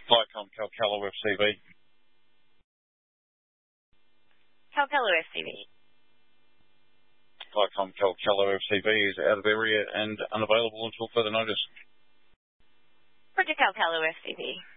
Viacom Calcalo FCV. Calcalo FCV. Viacom Calcalo FCV is out of area and unavailable until further notice. Roger Calcalo FCV.